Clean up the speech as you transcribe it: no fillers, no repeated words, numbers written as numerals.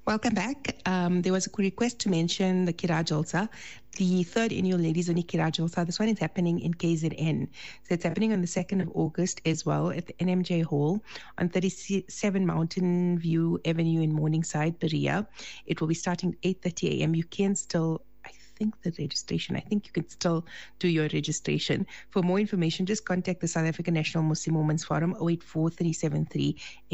Welcome back. There was a request to mention the Kira Jalsa, the third annual Ladies Only Kira Jalsa. This one is happening in KZN. So it's happening on the 2nd of August as well at the NMJ Hall on 37 Mountain View Avenue in Morningside, Berea. It will be starting at 8:30 a.m. You can still the registration. I think you can still do your registration. For more information, just contact the South African National Muslim Women's Forum 084 373